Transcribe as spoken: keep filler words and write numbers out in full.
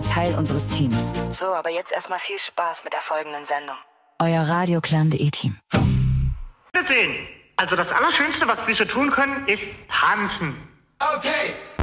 Teil unseres Teams. So, aber jetzt erstmal viel Spaß mit der folgenden Sendung. Euer Radioklan.de-Team. Also das Allerschönste, was Füße tun können, ist tanzen. Okay.